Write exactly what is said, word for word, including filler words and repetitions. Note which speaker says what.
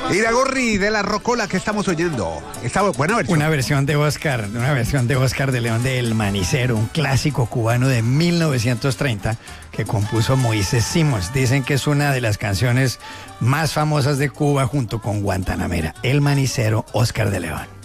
Speaker 1: Iragorri de la Rocola que estamos oyendo. Esta buena versión.
Speaker 2: Una versión de Oscar, una versión de Oscar de León de El Manicero, un clásico cubano de mil novecientos treinta que compuso Moisés Simons. Dicen que es una de las canciones más famosas de Cuba junto con Guantanamera. El Manicero, Oscar de León.